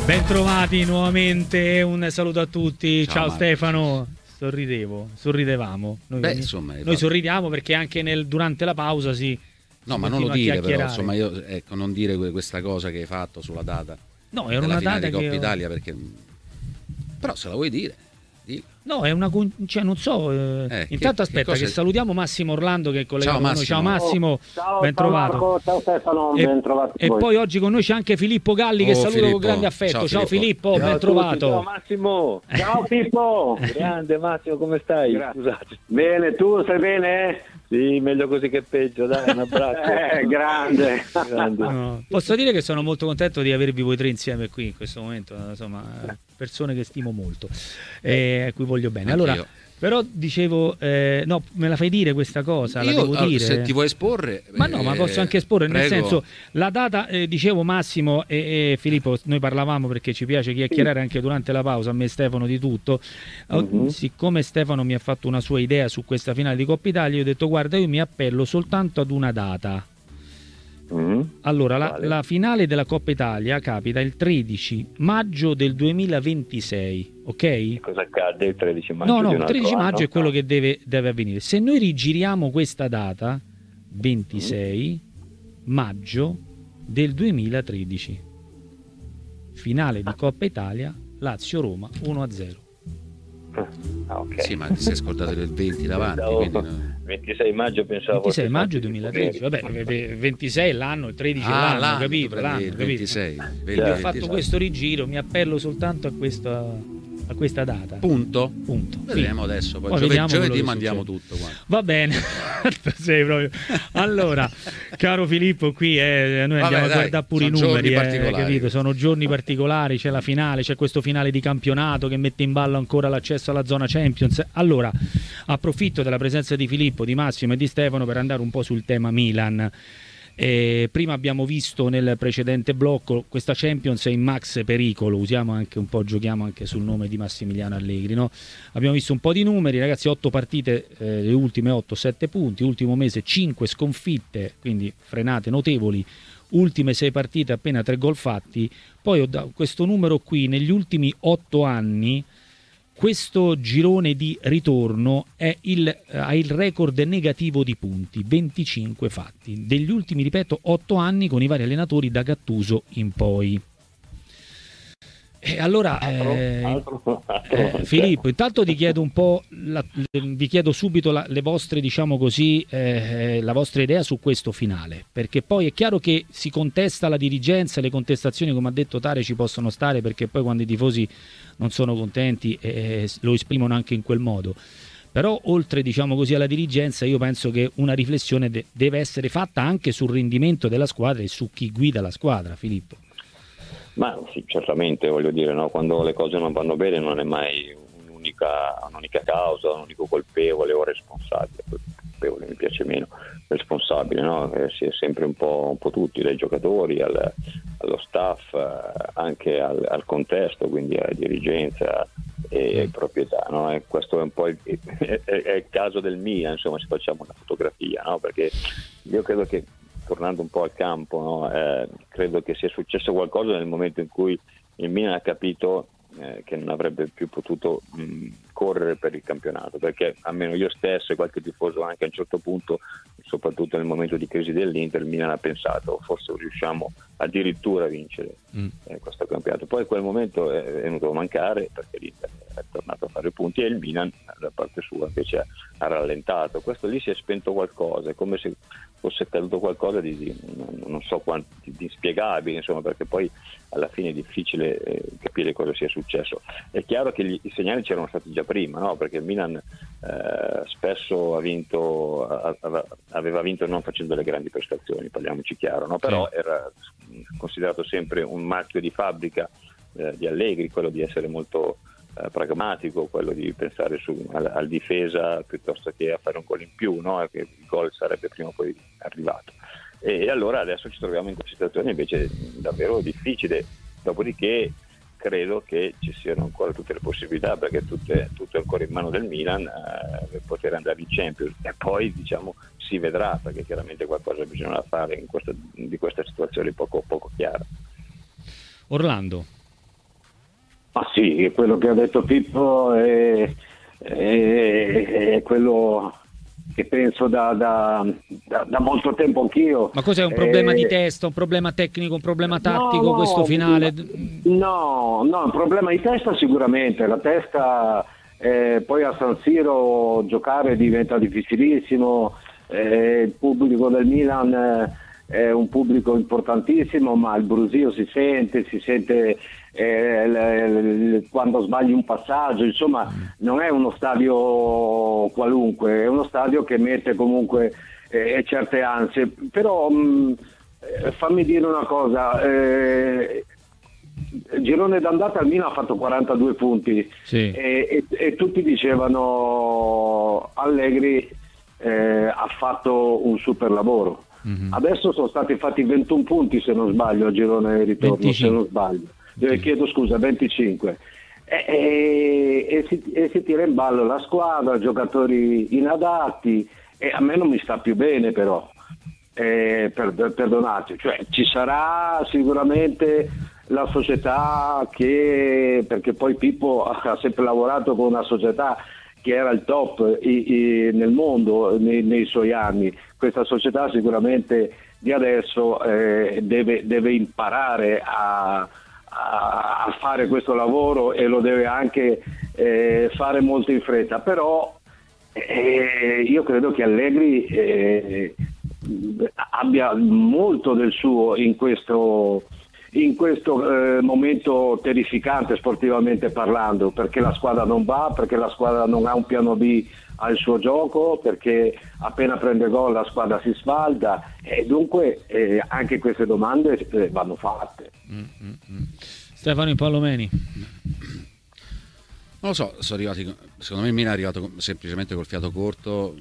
Bentrovati nuovamente, un saluto a tutti. Ciao Marco. Stefano. Sorridevamo. Noi sorridiamo perché anche durante la pausa No, ma non lo dire però, insomma, non dire questa cosa che hai fatto sulla data. No, era della una finale data di Coppa che Italia, perché però se la vuoi dire. No, è una cioè non so, intanto aspetta che salutiamo Massimo Orlando che è collegato con noi. Ciao Massimo, ben trovato. Marco, ciao Stefano, ben trovato. E poi oggi con noi c'è anche Filippo Galli che saluto con grande affetto. Ciao Filippo, ben trovato. Ciao Massimo. Ciao Filippo. Grande Massimo, come stai? Scusate. Bene, tu stai bene? Sì, meglio così che peggio, dai, un abbraccio. Grande. No, posso dire che sono molto contento di avervi voi tre insieme qui in questo momento, insomma, persone che stimo molto e a cui voglio bene. Allora, però dicevo, no, me la fai dire questa cosa? La devo dire? Se ti vuoi esporre, ma no, ma posso anche esporre, prego. nel senso, la data, dicevo Massimo e Filippo, noi parlavamo perché ci piace chiacchierare anche durante la pausa, a me e Stefano di tutto. Siccome Stefano mi ha fatto una sua idea su questa finale di Coppa Italia, io ho detto guarda, io mi appello soltanto ad una data. Allora, la finale della Coppa Italia capita il 13 maggio del 2026, ok? Cosa accade il 13 maggio? No, il 13 maggio è quello che deve avvenire. Se noi rigiriamo questa data, 26 maggio del 2013, finale di Coppa Italia, Lazio-Roma 1-0. Okay. Sì, ma ti sei scordato del 20 davanti, quindi no. 26 maggio pensavo 26 maggio 2013, vabbè, 26 è l'anno, il 13 è l'anno, capito? L'anno, 26. Io ho fatto questo rigiro, mi appello soltanto a questa data. Punto. Vedremo adesso, poi giovedì mandiamo tutto qua. Va bene. Sei proprio. Allora, caro Filippo, qui noi andiamo a guardare pure i numeri, capito? Sono giorni particolari, c'è la finale, c'è questo finale di campionato che mette in ballo ancora l'accesso alla zona Champions. Allora, approfitto della presenza di Filippo, di Massimo e di Stefano per andare un po' sul tema Milan. Prima abbiamo visto nel precedente blocco questa Champions è in max pericolo, usiamo anche un po', giochiamo anche sul nome di Massimiliano Allegri, no? Abbiamo visto un po' di numeri, ragazzi, 8 partite, le ultime 8, 7 punti, ultimo mese 5 sconfitte, quindi frenate notevoli, ultime 6 partite appena 3 gol fatti. Poi ho dato questo numero qui, negli ultimi 8 anni questo girone di ritorno ha il record negativo di punti, 25 fatti, degli ultimi, ripeto, 8 anni con i vari allenatori da Gattuso in poi. E allora, Filippo, intanto ti chiedo un po', vi chiedo subito le vostre, diciamo così, la vostra idea su questo finale, perché poi è chiaro che si contesta la dirigenza, le contestazioni, come ha detto Tare, ci possono stare, perché poi quando i tifosi non sono contenti lo esprimono anche in quel modo. Però oltre, diciamo così, alla dirigenza, io penso che una riflessione deve essere fatta anche sul rendimento della squadra e su chi guida la squadra, Filippo. Ma sì, certamente, voglio dire, no? Quando le cose non vanno bene non è mai un'unica causa, un unico colpevole o responsabile. Colpevole mi piace meno, responsabile, no? Si è sempre un po' tutti, dai giocatori allo staff, anche al contesto, quindi alla dirigenza e proprietà, no? E questo è un po' è il caso del Milan, insomma, se facciamo una fotografia, no? Perché io credo che, tornando un po' al campo, no? Credo che sia successo qualcosa nel momento in cui il Milan ha capito che non avrebbe più potuto correre per il campionato, perché almeno io stesso e qualche tifoso anche a un certo punto, soprattutto nel momento di crisi dell'Inter, il Milan ha pensato forse riusciamo addirittura a vincere questo campionato. Poi quel momento è venuto a mancare perché l'Inter è tornato a fare punti e il Milan da parte sua invece ha rallentato. Questo lì si è spento qualcosa, è come se fosse accaduto qualcosa di non so quanto di inspiegabile, insomma, perché poi alla fine è difficile capire cosa sia successo. È chiaro che i segnali c'erano stati già prima, no? Perché il Milan spesso aveva vinto non facendo le grandi prestazioni, parliamoci chiaro, no? Però era considerato sempre un marchio di fabbrica di Allegri, quello di essere molto pragmatico, quello di pensare al difesa piuttosto che a fare un gol in più, no? Che il gol sarebbe prima o poi arrivato. E allora adesso ci troviamo in questa situazione invece davvero difficile, dopodiché credo che ci siano ancora tutte le possibilità, perché tutto è ancora in mano del Milan per poter andare in Champions, e poi diciamo si vedrà, perché chiaramente qualcosa bisogna fare di questa situazione poco chiara. Orlando. sì, quello che ha detto Pippo è quello che penso da molto tempo anch'io. Ma cos'è, un problema di testa, un problema tecnico, un problema tattico, no, questo finale? No, un problema di testa sicuramente, la testa poi a San Siro giocare diventa difficilissimo, il pubblico del Milan è un pubblico importantissimo, ma il brusio si sente quando sbagli un passaggio, insomma non è uno stadio qualunque, è uno stadio che mette comunque certe ansie, però fammi dire una cosa, il girone d'andata al Milan ha fatto 42 punti, sì. e tutti dicevano Allegri ha fatto un super lavoro. Adesso sono stati fatti 21 punti se non sbaglio al girone di ritorno, 25. Se non sbaglio, chiedo scusa, 25, e si tira in ballo la squadra, giocatori inadatti, e a me non mi sta più bene, però perdonate, cioè ci sarà sicuramente la società perché poi Pippo ha sempre lavorato con una società che era il top nel mondo nei suoi anni. Questa società sicuramente di adesso deve imparare a fare questo lavoro, e lo deve anche fare molto in fretta, però io credo che Allegri abbia molto del suo in questo momento terrificante sportivamente parlando, perché la squadra non va, perché la squadra non ha un piano B al suo gioco, perché appena prende gol la squadra si sfalda, e dunque anche queste domande vanno fatte. Stefano Palomeni. Non lo so, sono arrivati, secondo me il Milan è arrivato semplicemente col fiato corto,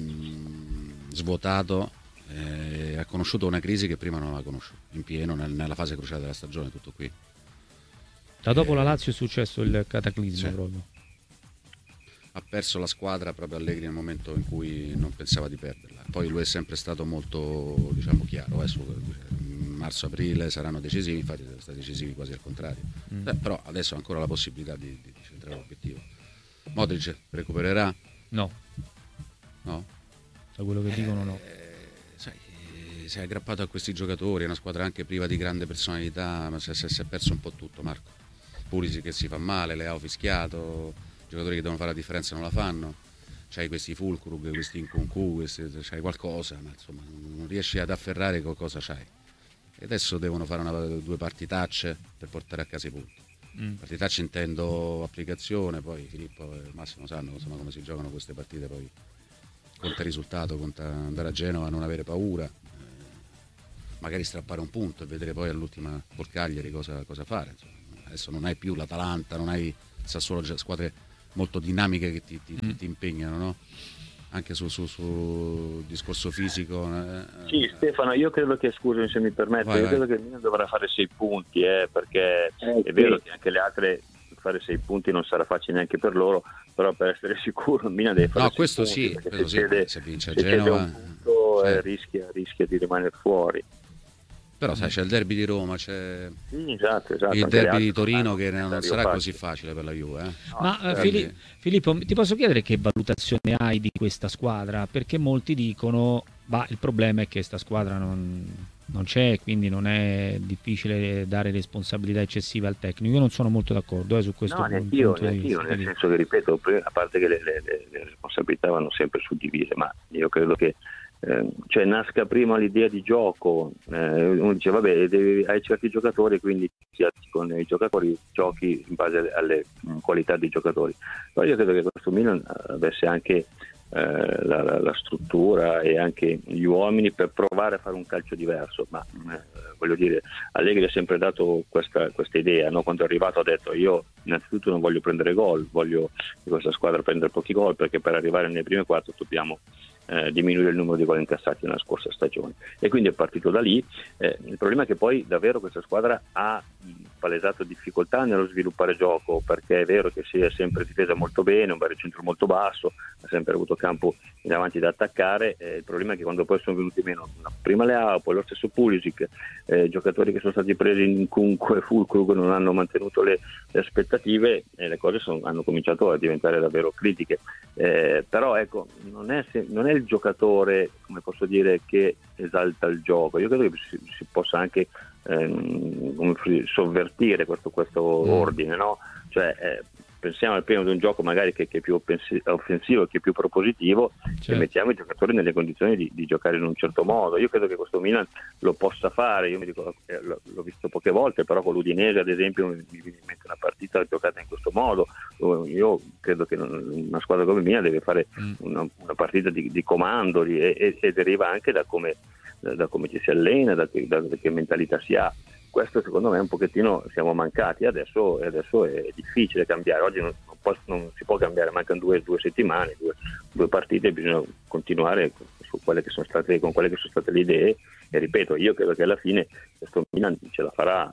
svuotato, ha conosciuto una crisi che prima non aveva conosciuto in pieno nella fase cruciale della stagione, tutto qui. Da dopo la Lazio è successo il cataclisma, sì. Proprio ha perso la squadra proprio Allegri nel momento in cui non pensava di perderla. Poi lui è sempre stato molto, diciamo, chiaro, marzo-aprile saranno decisivi, infatti sono stati decisivi quasi al contrario. Però adesso ha ancora la possibilità di centrare l'obiettivo. Modric recupererà? No, da quello che dicono no. Sei aggrappato a questi giocatori, è una squadra anche priva di grande personalità, ma si è perso un po' tutto, Marco. Pulisic che si fa male, Leao fischiato, giocatori che devono fare la differenza non la fanno, c'hai questi Fulkrug, questi Nkunku, c'hai qualcosa, ma insomma non riesci ad afferrare cosa c'hai. E adesso devono fare due partitacce per portare a casa i punti. Partitacce intendo applicazione, poi Filippo e Massimo sanno insomma come si giocano queste partite, poi conta il risultato, conta andare a Genova, non avere paura, magari strappare un punto e vedere poi all'ultima col Cagliari cosa fare. Insomma, adesso non hai più l'Atalanta, non hai Sassuolo, squadre molto dinamiche che ti impegnano, no? Anche sul discorso fisico. Sì, Stefano, io credo che, scusami se mi permette, credo che il Milan dovrà fare 6 punti, perché è vero che anche le altre fare 6 punti non sarà facile neanche per loro, però per essere sicuro il Milan deve fare 6 questo punti, sì, perché se vince a se Genova un punto, rischia di rimanere fuori. Però sai, c'è il derby di Roma, c'è esatto, il derby di Torino che non sarà così facile per la Juve. Ma Filippo, ti posso chiedere che valutazione hai di questa squadra? Perché molti dicono il problema è che questa squadra non c'è, quindi non è difficile dare responsabilità eccessive al tecnico. Io non sono molto d'accordo su questo punto di vista. Nel senso che, ripeto, a parte che le responsabilità vanno sempre suddivise, ma io credo che nasca prima l'idea di gioco, uno dice hai certi giocatori, quindi con i giocatori giochi in base alle qualità dei giocatori. Però io credo che questo Milan avesse anche la struttura e anche gli uomini per provare a fare un calcio diverso, ma voglio dire, Allegri ha sempre dato questa idea, no? Quando è arrivato ha detto: io innanzitutto non voglio prendere gol, voglio che questa squadra prenda pochi gol, perché per arrivare nei primi 4 dobbiamo diminuire il numero di gol incassati nella scorsa stagione, e quindi è partito da lì. Il problema è che poi davvero questa squadra ha palesato difficoltà nello sviluppare gioco, perché è vero che si è sempre difesa molto bene, un baricentro molto basso, ha sempre avuto campo in avanti da attaccare, il problema è che quando poi sono venuti meno prima Leao, poi lo stesso Pulisic, giocatori che sono stati presi in Kunku e Fulkrug non hanno mantenuto le aspettative e le cose hanno cominciato a diventare davvero critiche, però ecco, non è il giocatore, come posso dire, che esalta il gioco. Io credo che si possa anche sovvertire questo ordine, no? Cioè pensiamo al primo di un gioco magari che è più offensivo, che è più propositivo, certo, e mettiamo i giocatori nelle condizioni di giocare in un certo modo. Io credo che questo Milan lo possa fare. Io mi dico, l'ho visto poche volte, però con l'Udinese ad esempio mi viene in mente una partita giocata in questo modo. Io credo che una squadra come Milan deve fare una partita di comando e deriva anche da come ci si allena, da che mentalità si ha. Questo secondo me un pochettino siamo mancati, adesso è difficile cambiare. Oggi non si può cambiare, mancano due settimane, due partite, bisogna continuare con quelle che sono state le idee, e ripeto, io credo che alla fine questo Milan ce la farà.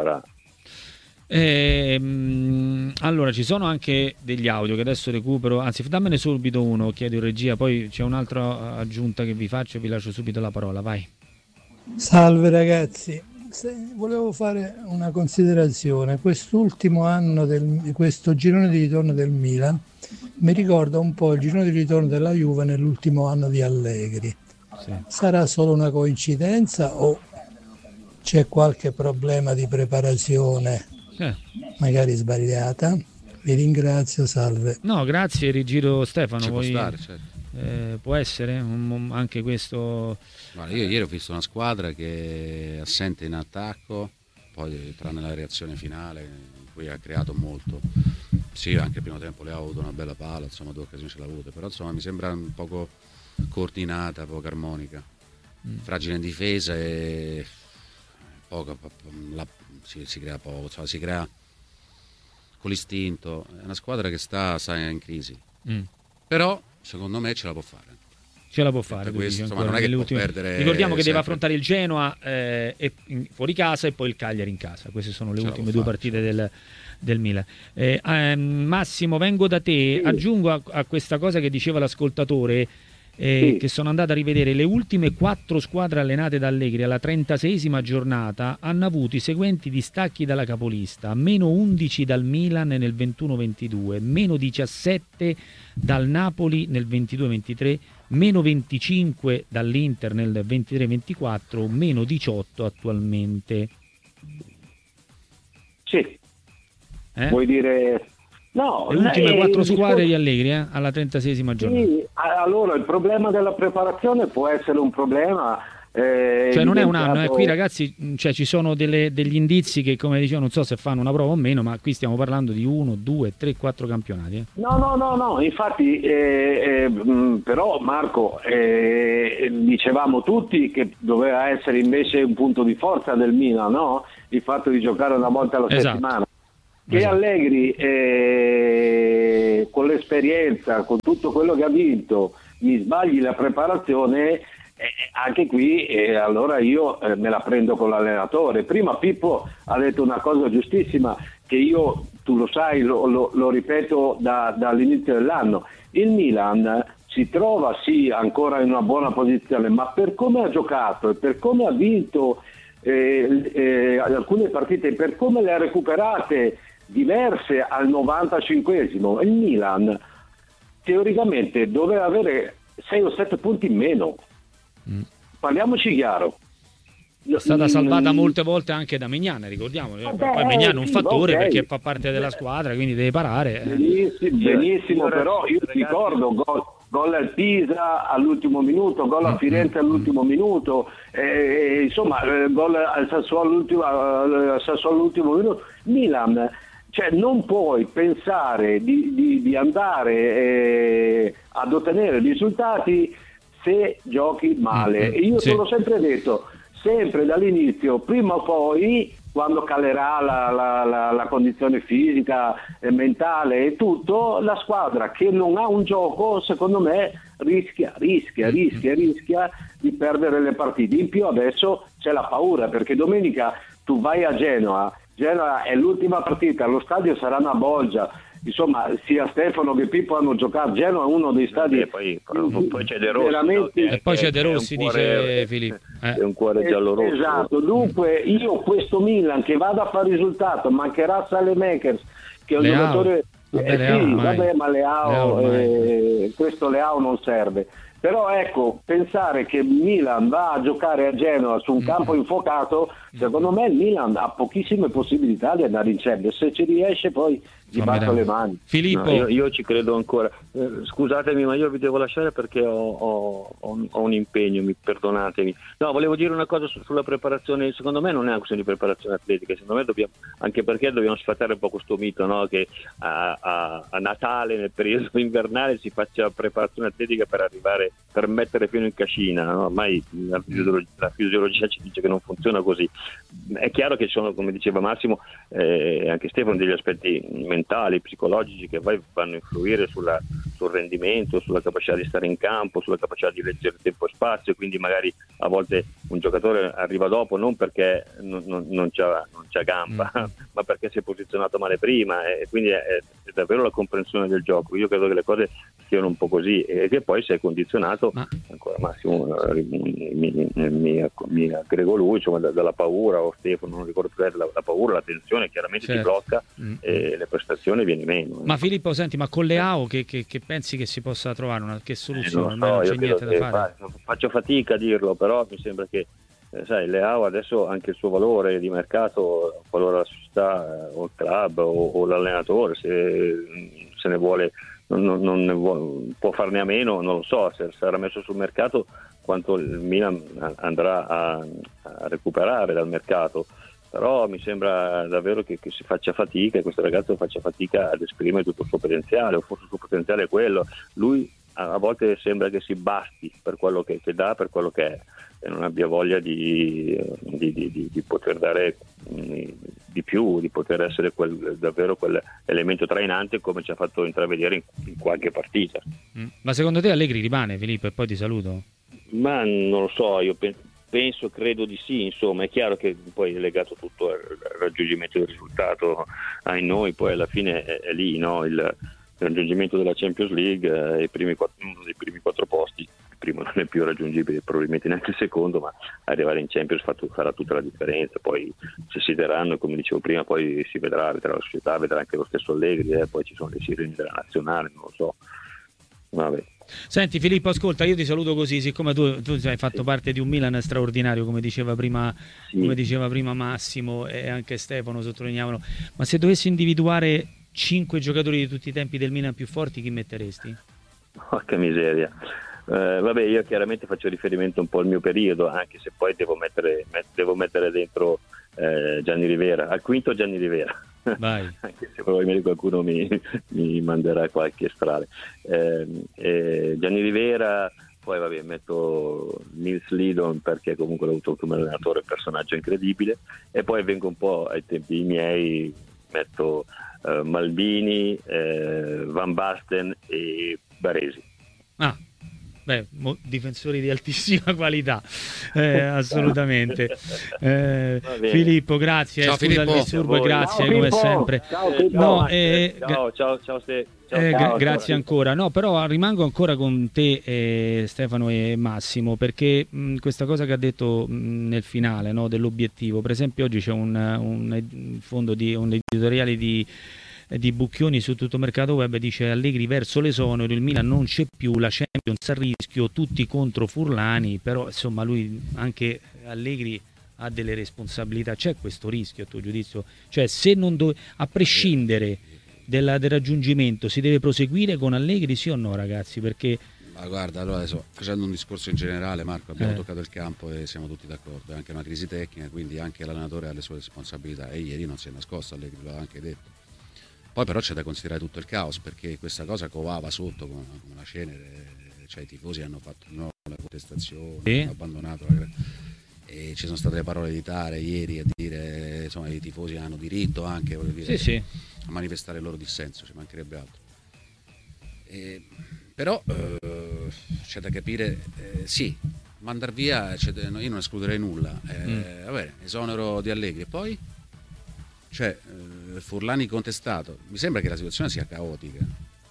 Allora ci sono anche degli audio che adesso recupero, anzi dammene subito uno, chiedo in regia, poi c'è un'altra aggiunta che vi faccio e vi lascio subito la parola, vai. Salve ragazzi, volevo fare una considerazione. Quest'ultimo anno questo girone di ritorno del Milan mi ricorda un po' il girone di ritorno della Juve nell'ultimo anno di Allegri. Sì. Sarà solo una coincidenza o c'è qualche problema di preparazione magari sbagliata? Vi ringrazio, salve. No, grazie, rigiro Stefano. Può stare, certo. Può essere anche questo. Guarda, io ieri ho visto una squadra che è assente in attacco, poi tranne la reazione finale in cui ha creato molto. Sì, anche il primo tempo le ha avuto una bella palla, insomma 2 occasioni ce l'ha avute, però insomma mi sembra un poco coordinata, poco armonica, fragile in difesa e poco, si crea poco, insomma, si crea con l'istinto. È una squadra che sta in crisi, però secondo me ce la può fare. Ce la può fare. Questo, insomma, non è che può perdere. Ricordiamo che deve affrontare il Genoa fuori casa e poi il Cagliari in casa. Queste sono le ultime 2 partite del Milan. Massimo, vengo da te. Sì. Aggiungo a questa cosa che diceva l'ascoltatore, che sono andato a rivedere le ultime 4 squadre allenate da Allegri alla 36esima giornata hanno avuto i seguenti distacchi dalla capolista: meno 11 dal Milan nel 21-22, meno 17 dal Napoli nel 22-23, meno 25 dall'Inter nel 23-24, meno 18 attualmente. Sì. Vuoi dire... No, le ultime 4 squadre di Allegri alla 36esima giornata. Sì, allora il problema della preparazione può essere un problema. Cioè non è un anno, qui ragazzi, cioè, ci sono degli indizi che, come dicevo, non so se fanno una prova o meno, ma qui stiamo parlando di 1, 2, 3, 4 campionati. No, infatti però Marco, dicevamo tutti che doveva essere invece un punto di forza del Milan, no? Il fatto di giocare una volta alla settimana. Che esatto. Allegri con l'esperienza, con tutto quello che ha vinto, mi sbagli la preparazione, anche qui allora io me la prendo con l'allenatore. Prima Pippo ha detto una cosa giustissima che io, tu lo sai, lo ripeto dall'inizio dell'anno. Il Milan si trova sì ancora in una buona posizione, ma per come ha giocato e per come ha vinto alcune partite, per come le ha recuperate diverse al 95esimo, il Milan teoricamente doveva avere 6 o 7 punti in meno. Parliamoci chiaro. È stata salvata molte volte anche da Maignan, ricordiamo. Poi Maignan è un fattore, okay, perché fa parte della squadra, quindi deve parare. Benissimo, però io ricordo gol al Pisa all'ultimo minuto, gol a Firenze all'ultimo minuto, insomma gol al Sassuolo all'ultimo minuto. Milan, cioè non puoi pensare di andare ad ottenere risultati se giochi male. E io te l'ho sempre detto, sempre dall'inizio, prima o poi, quando calerà la condizione fisica e mentale e tutto, la squadra che non ha un gioco, secondo me, rischia di perdere le partite. In più adesso c'è la paura, perché domenica tu vai a Genoa Genoa è l'ultima partita, lo stadio sarà una bolgia, insomma sia Stefano che Pippo hanno giocato, Genoa è uno dei stadi poi c'è De Rossi, veramente... E poi c'è De Rossi, dice Filippo. È un cuore giallo-rosso. Esatto, dunque io questo Milan che vada a fare risultato, mancherà Saelemaekers che è un giocatore... ma Leao questo Leao non serve. Però ecco, pensare che Milan va a giocare a Genova su un campo infuocato, secondo me il Milan ha pochissime possibilità di andare in Champions. Se ci riesce poi gli batto le mani. Filippo, no, io ci credo ancora. Scusatemi, ma io vi devo lasciare perché ho un impegno, perdonatemi. No, volevo dire una cosa sulla preparazione. Secondo me non è una questione di preparazione atletica, secondo me dobbiamo, anche perché dobbiamo sfatare un po' questo mito, no? Che a Natale, nel periodo invernale, si faccia preparazione atletica per mettere pieno in cascina, no? Ormai la fisiologia ci dice che non funziona così. È chiaro che ci sono, come diceva Massimo, anche Stefano, degli aspetti mentali, psicologici che poi vanno a influire sul rendimento, sulla capacità di stare in campo, sulla capacità di leggere tempo e spazio, quindi magari a volte un giocatore arriva dopo non perché non c'ha gamba, ma perché si è posizionato male prima, e quindi è davvero la comprensione del gioco. Io credo che le cose siano un po' così, e che poi sei condizionato, ancora Massimo mi aggrego lui, insomma, dalla paura, o Stefano, non ricordo più, la paura, la tensione chiaramente ti blocca e le prestazioni viene meno. Ma Filippo, senti, ma con Leao che pensi che si possa trovare che soluzione? Non c'è niente da fare. Faccio fatica a dirlo, però mi sembra che sai, Leao adesso anche il suo valore di mercato, qualora la società o il club o l'allenatore se ne vuole, non ne vuole, può farne a meno, non lo so, se sarà messo sul mercato quanto il Milan andrà a recuperare dal mercato. Però mi sembra davvero che si faccia fatica, e questo ragazzo faccia fatica ad esprimere tutto il suo potenziale, o forse il suo potenziale è quello. Lui a volte sembra che si basti per quello che dà, per quello che è, e non abbia voglia di poter dare di più, di poter essere davvero quell'elemento trainante, come ci ha fatto intravedere in qualche partita. Ma secondo te Allegri rimane, Filippo, e poi ti saluto? Ma non lo so, io credo di sì, insomma. È chiaro che poi è legato tutto al raggiungimento del risultato ai noi, poi alla fine è lì, no? Il raggiungimento della Champions League, uno dei primi 4 posti, il primo non è più raggiungibile, probabilmente neanche il secondo, ma arrivare in Champions farà tutta la differenza. Poi se si daranno, come dicevo prima, poi si vedrà la società, vedrà anche lo stesso Allegri, poi ci sono le sirene della nazionale, non lo so. Vabbè. Senti Filippo, ascolta, io ti saluto così, siccome tu hai fatto parte di un Milan straordinario, come diceva prima Massimo, e anche Stefano sottolineavano, ma se dovessi individuare 5 giocatori di tutti i tempi del Milan più forti, chi metteresti? Porca miseria. Vabbè, io chiaramente faccio riferimento un po' al mio periodo, anche se poi devo mettere dentro Gianni Rivera, al quinto Gianni Rivera. Vai. Anche se probabilmente qualcuno mi manderà qualche strale. Gianni Rivera, poi vabbè, metto Nils Lidon, perché comunque l'ho avuto come allenatore, un personaggio incredibile, e poi vengo un po' ai tempi miei, metto Maldini, Van Basten e Baresi. Difensori di altissima qualità, assolutamente. Filippo, grazie. Ciao, scusa Filippo. il disturbo, grazie. Ciao, come sempre. Ciao, grazie ancora. No, però rimango ancora con te, Stefano e Massimo, perché questa cosa che ha detto nel finale, no, dell'obiettivo. Per esempio oggi c'è un fondo un editoriale di Bucchioni su Tutto Mercato Web, dice: Allegri verso l'esonero, il Milan non c'è più, la Champions a rischio, tutti contro Furlani. Però insomma lui, anche Allegri, ha delle responsabilità. C'è questo rischio a tuo giudizio? Cioè, se a prescindere del raggiungimento, si deve proseguire con Allegri, sì o no, ragazzi? Perché ma guarda, allora adesso, facendo un discorso in generale, Marco, abbiamo toccato il campo e siamo tutti d'accordo, è anche una crisi tecnica, quindi anche l'allenatore ha le sue responsabilità, e ieri non si è nascosto, Allegri lo ha anche detto. Poi però c'è da considerare tutto il caos, perché questa cosa covava sotto come una cenere, cioè i tifosi hanno fatto la contestazione, hanno abbandonato e ci sono state le parole di Tare ieri a dire, insomma, i tifosi hanno diritto anche, voglio dire, a manifestare il loro dissenso, ci mancherebbe altro. Però c'è da capire, sì, mandar via, io non escluderei nulla, vabbè, esonero di Allegri, e poi cioè Furlani contestato, mi sembra che la situazione sia caotica,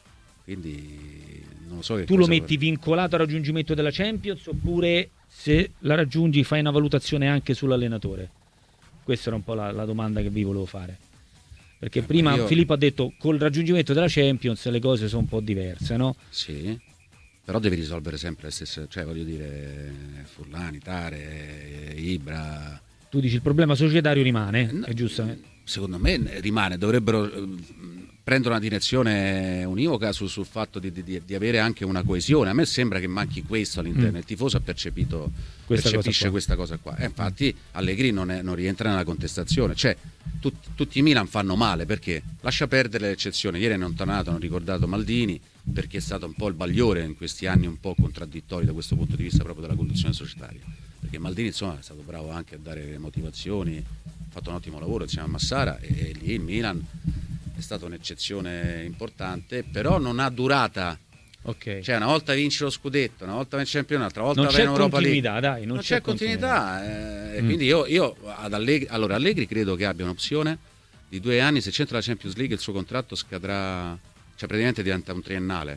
quindi non lo so che tu lo metti vincolato al raggiungimento della Champions, oppure se la raggiungi fai una valutazione anche sull'allenatore? Questa era un po' la domanda che vi volevo fare, perché prima Filippo ha detto col raggiungimento della Champions le cose sono un po' diverse, no? Sì, però devi risolvere sempre le stesse, cioè voglio dire, Furlani, Tare, Ibra. Tu dici il problema societario rimane, è giusto? Secondo me rimane, dovrebbero prendere una direzione univoca sul fatto di avere anche una coesione. A me sembra che manchi questo all'interno, il tifoso percepisce questa cosa qua. Infatti Allegri non rientra nella contestazione, cioè tutti i Milan fanno male, perché lascia perdere l'eccezione. Ieri hanno ricordato Maldini, perché è stato un po' il bagliore in questi anni un po' contraddittori da questo punto di vista proprio della conduzione societaria, perché Maldini insomma è stato bravo anche a dare motivazioni, ha fatto un ottimo lavoro insieme a Massara, e lì il Milan è stata un'eccezione importante, però non ha durata. Okay. Cioè una volta vince lo scudetto, una volta vince il campionato, un'altra volta va in Europa League. Non c'è continuità. Quindi io ad Allegri credo che abbia un'opzione di 2 anni. Se c'entra la Champions League il suo contratto scadrà, cioè praticamente diventa un triennale.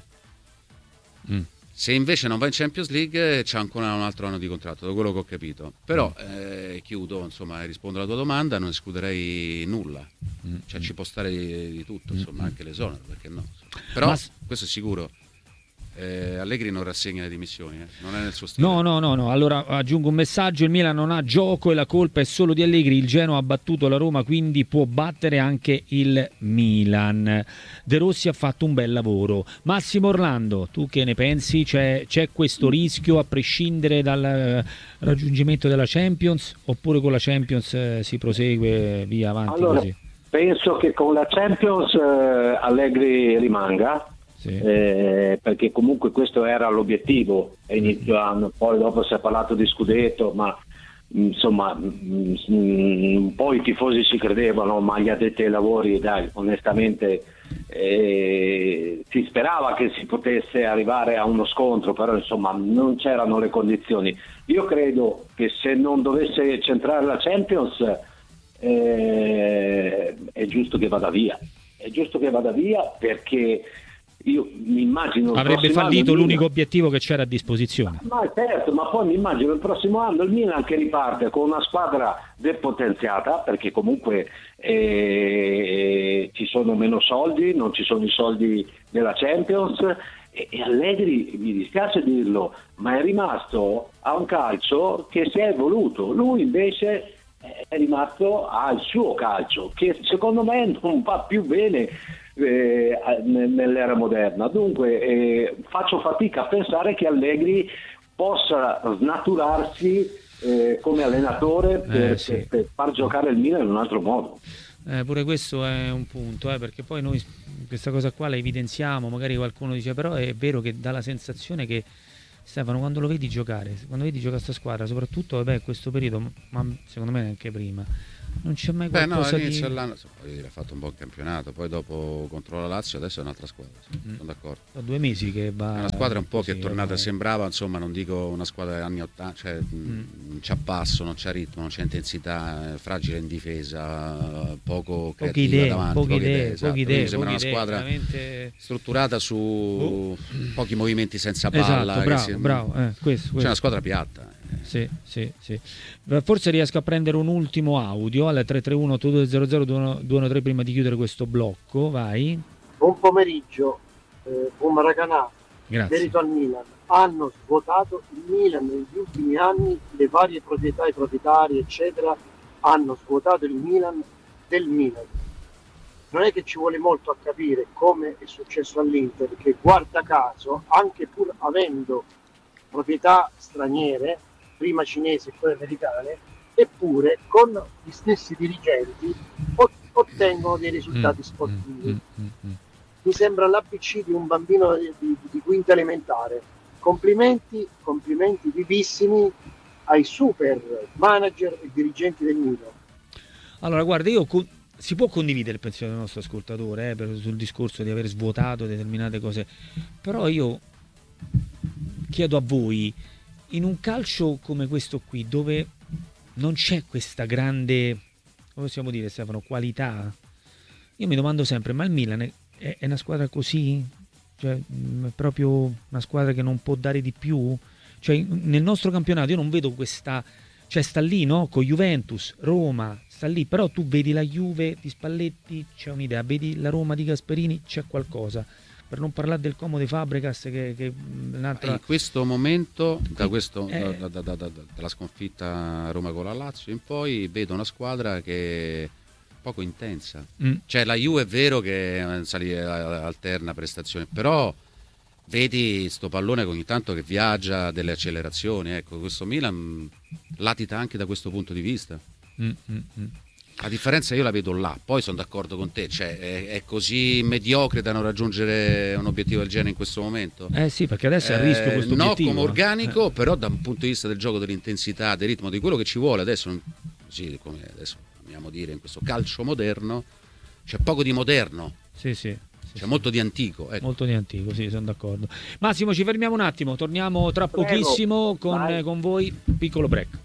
Se invece non va in Champions League c'è ancora un altro anno di contratto, da quello che ho capito. Però chiudo, insomma, rispondo alla tua domanda, non escluderei nulla. Cioè ci può stare di tutto, insomma, anche l'esonero, perché no? Però questo è sicuro. Allegri non rassegna le dimissioni, non è nel suo stile. No. Allora aggiungo un messaggio: il Milan non ha gioco e la colpa è solo di Allegri. Il Genoa ha battuto la Roma, quindi può battere anche il Milan. De Rossi ha fatto un bel lavoro. Massimo Orlando, tu che ne pensi? C'è questo rischio a prescindere dal raggiungimento della Champions, oppure con la Champions si prosegue via avanti così? Penso che con la Champions Allegri rimanga. Sì. Perché comunque questo era l'obiettivo a inizio anno, poi dopo si è parlato di scudetto, ma insomma un po' i tifosi ci credevano, ma gli addetti ai lavori, dai, onestamente si sperava che si potesse arrivare a uno scontro, però insomma non c'erano le condizioni. Io credo che se non dovesse centrare la Champions è giusto che vada via, perché io mi immagino avrebbe fallito l'unico obiettivo che c'era a disposizione. Ma certo, ma poi mi immagino il prossimo anno il Milan che riparte con una squadra depotenziata, perché comunque ci sono meno soldi, non ci sono i soldi della Champions, e Allegri, mi dispiace dirlo, ma è rimasto a un calcio che si è evoluto. Lui invece è rimasto al suo calcio, che secondo me non va più bene nell'era moderna. Dunque faccio fatica a pensare che Allegri possa snaturarsi come allenatore per far giocare il Milan in un altro modo. Pure questo è un punto, perché poi noi questa cosa qua la evidenziamo, magari qualcuno dice, però è vero che dà la sensazione che Stefano, quando lo vedi giocare, questa squadra, soprattutto questo periodo, ma secondo me anche prima, non c'è mai qualcosa all'inizio dell'anno ha fatto un buon campionato, poi dopo contro la Lazio adesso è un'altra squadra, sono d'accordo. Da 2 mesi che va. È una squadra un po' che è tornata, sembrava, insomma, non dico una squadra degli anni 80, cioè non c'ha passo, non c'ha ritmo, non c'è intensità, fragile in difesa, poche idee davanti, poche idee. Sembra una squadra veramente strutturata su pochi movimenti senza palla. Esatto, bravo. Questo. C'è una squadra piatta. Sì. Forse riesco a prendere un ultimo audio al 331-8200-213 prima di chiudere questo blocco. Vai. Buon pomeriggio, buon Maracanã. Grazie. Merito al Milan. Hanno svuotato il Milan negli ultimi anni, le varie proprietà, i proprietari eccetera hanno svuotato il Milan del Milan. Non è che ci vuole molto a capire come è successo all'Inter, che guarda caso, anche pur avendo proprietà straniere, prima cinesi e poi americane, eppure con gli stessi dirigenti ottengono dei risultati sportivi. Mi sembra l'ABC di un bambino di quinta elementare. Complimenti vivissimi ai super manager e dirigenti del Milan. Allora, guarda, si può condividere il pensiero del nostro ascoltatore sul discorso di aver svuotato determinate cose, però io chiedo a voi, in un calcio come questo qui, dove non c'è questa grande come possiamo dire, Stefano, qualità. Io mi domando sempre, ma il Milan è una squadra così? Cioè, è proprio una squadra che non può dare di più? Cioè, nel nostro campionato io non vedo questa... Cioè, sta lì, no? Con Juventus, Roma, sta lì. Però tu vedi la Juve di Spalletti, c'è un'idea. Vedi la Roma di Gasperini, c'è qualcosa. Per non parlare del Como di Fabregas che un'altra... In questo momento, dalla sconfitta a Roma con la Lazio in poi, vedo una squadra che è poco intensa. Cioè la Juve è vero che alterna prestazioni, però vedi sto pallone ogni tanto che viaggia, delle accelerazioni. Ecco, questo Milan latita anche da questo punto di vista. La differenza io la vedo là, poi sono d'accordo con te, cioè è così mediocre da non raggiungere un obiettivo del genere in questo momento. Sì, perché adesso è a rischio questo obiettivo. No, come organico, però da un punto di vista del gioco, dell'intensità, del ritmo, di quello che ci vuole adesso, così come adesso amiamo dire in questo calcio moderno, c'è poco di moderno. Sì. C'è molto di antico. Ecco. Molto di antico, sì, sono d'accordo. Massimo, ci fermiamo un attimo, torniamo tra pochissimo con voi, piccolo break.